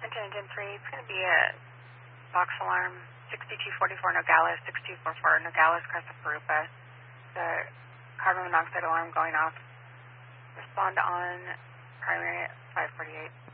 Engine 3, it's going to be a box alarm 6244 Nogales, 6244 Nogales, Crest of Parupa. The carbon monoxide alarm going off. Respond on primary at 548.